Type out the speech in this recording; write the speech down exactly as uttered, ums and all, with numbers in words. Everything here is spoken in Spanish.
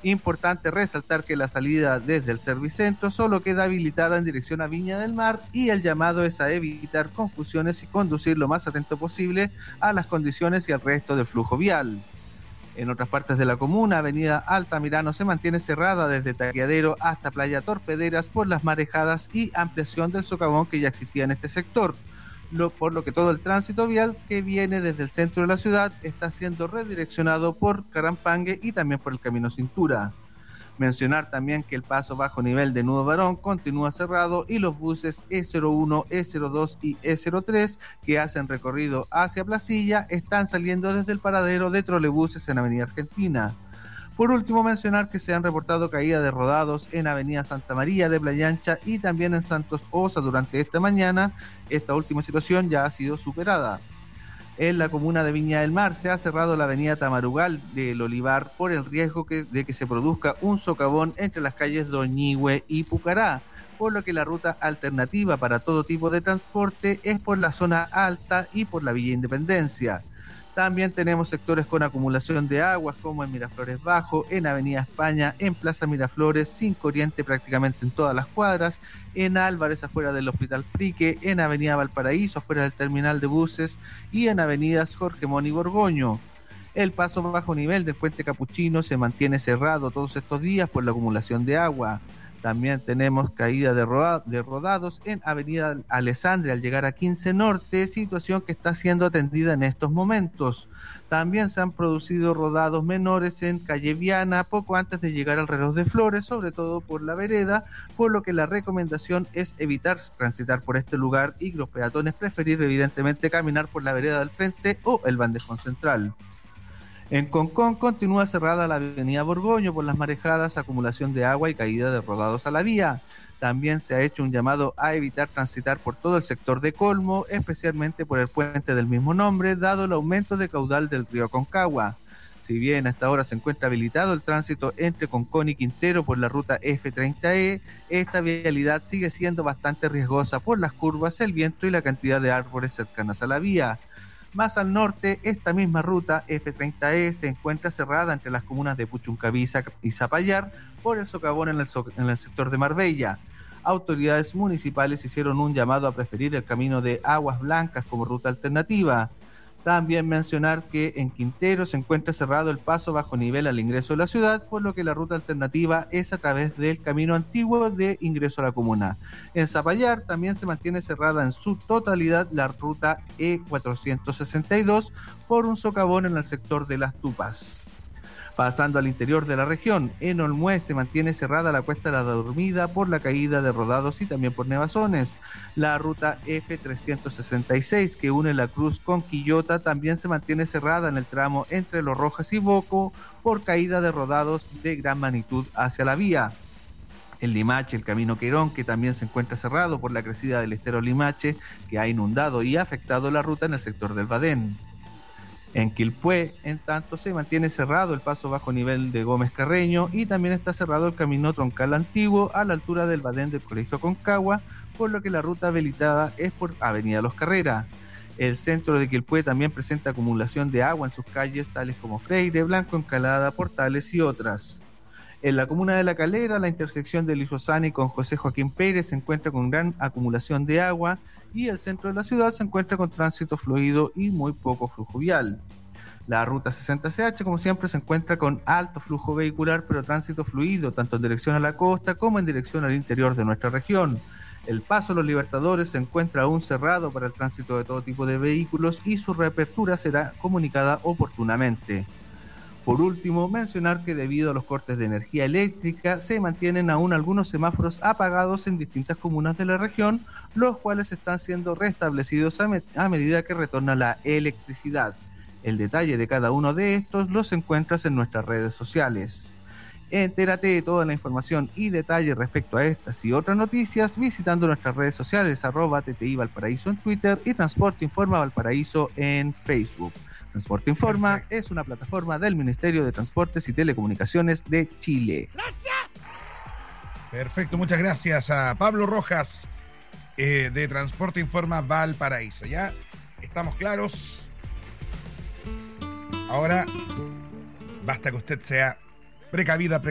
Importante resaltar que la salida desde el Servicentro solo queda habilitada en dirección a Viña del Mar y el llamado es a evitar confusiones y conducir lo más atento posible a las condiciones y al resto del flujo vial. En otras partes de la comuna, Avenida Altamirano se mantiene cerrada desde Taqueadero hasta Playa Torpederas por las marejadas y ampliación del socavón que ya existía en este sector, lo, por lo que todo el tránsito vial que viene desde el centro de la ciudad está siendo redireccionado por Carampangue y también por el Camino Cintura. Mencionar también que el paso bajo nivel de Nudo Barón continúa cerrado y los buses E cero uno, E cero dos y E cero tres que hacen recorrido hacia Placilla están saliendo desde el paradero de trolebuses en Avenida Argentina. Por último, mencionar que se han reportado caídas de rodados en Avenida Santa María de Playa Ancha y también en Santos Osa durante esta mañana. Esta última situación ya ha sido superada. En la comuna de Viña del Mar se ha cerrado la avenida Tamarugal del Olivar por el riesgo que, de que se produzca un socavón entre las calles Doñihue y Pucará, por lo que la ruta alternativa para todo tipo de transporte es por la zona alta y por la Villa Independencia. También tenemos sectores con acumulación de aguas como en Miraflores Bajo, en Avenida España, en Plaza Miraflores, Cinco Oriente prácticamente en todas las cuadras, en Álvarez afuera del Hospital Frique, en Avenida Valparaíso afuera del terminal de buses y en Avenidas Jorge Moni y Borgoño. El paso bajo nivel del puente Capuchino se mantiene cerrado todos estos días por la acumulación de agua. También tenemos caída de, roda, de rodados en Avenida Alessandria al llegar a quince Norte, situación que está siendo atendida en estos momentos. También se han producido rodados menores en Calle Viana poco antes de llegar al reloj de Flores, sobre todo por la vereda, por lo que la recomendación es evitar transitar por este lugar y los peatones preferir evidentemente caminar por la vereda del frente o el bandejón central. En Concón continúa cerrada la avenida Borgoño por las marejadas, acumulación de agua y caída de rodados a la vía. También se ha hecho un llamado a evitar transitar por todo el sector de Colmo, especialmente por el puente del mismo nombre, dado el aumento de caudal del río Aconcagua. Si bien hasta ahora se encuentra habilitado el tránsito entre Concón y Quintero por la ruta F treinta E, esta vialidad sigue siendo bastante riesgosa por las curvas, el viento y la cantidad de árboles cercanas a la vía. Más al norte, esta misma ruta F treinta E se encuentra cerrada entre las comunas de Puchuncaví y Zapallar por el socavón en el, so en el sector de Marbella. Autoridades municipales hicieron un llamado a preferir el camino de Aguas Blancas como ruta alternativa. También mencionar que en Quintero se encuentra cerrado el paso bajo nivel al ingreso de la ciudad, por lo que la ruta alternativa es a través del camino antiguo de ingreso a la comuna. En Zapallar también se mantiene cerrada en su totalidad la ruta E cuatrocientos sesenta y dos por un socavón en el sector de Las Tupas. Pasando al interior de la región, en Olmué se mantiene cerrada la Cuesta de la Dormida por la caída de rodados y también por nevazones. La ruta F trescientos sesenta y seis que une La Cruz con Quillota también se mantiene cerrada en el tramo entre Los Rojas y Boco por caída de rodados de gran magnitud hacia la vía. En Limache, el camino Queirón, que también se encuentra cerrado por la crecida del estero Limache, que ha inundado y ha afectado la ruta en el sector del Badén. En Quilpué, en tanto, se mantiene cerrado el paso bajo nivel de Gómez Carreño y también está cerrado el camino troncal antiguo a la altura del Badén del Colegio Aconcagua, por lo que la ruta habilitada es por Avenida Los Carreras. El centro de Quilpué también presenta acumulación de agua en sus calles, tales como Freire, Blanco Encalada, Portales y otras. En la comuna de La Calera, la intersección de Lizozani con José Joaquín Pérez se encuentra con gran acumulación de agua y el centro de la ciudad se encuentra con tránsito fluido y muy poco flujo vial. La ruta sesenta C H, como siempre, se encuentra con alto flujo vehicular, pero tránsito fluido, tanto en dirección a la costa como en dirección al interior de nuestra región. El paso a Los Libertadores se encuentra aún cerrado para el tránsito de todo tipo de vehículos y su reapertura será comunicada oportunamente. Por último, mencionar que debido a los cortes de energía eléctrica se mantienen aún algunos semáforos apagados en distintas comunas de la región, los cuales están siendo restablecidos a, me- a medida que retorna la electricidad. El detalle de cada uno de estos los encuentras en nuestras redes sociales. Entérate de toda la información y detalle respecto a estas y otras noticias visitando nuestras redes sociales arroba T T I Valparaíso en Twitter y Transporte Informa Valparaíso en Facebook. Transporte Informa Perfecto. Es una plataforma del Ministerio de Transportes y Telecomunicaciones de Chile. ¡Gracias! Perfecto, muchas gracias a Pablo Rojas eh, de Transporte Informa Valparaíso. Ya estamos claros. Ahora basta que usted sea precavida,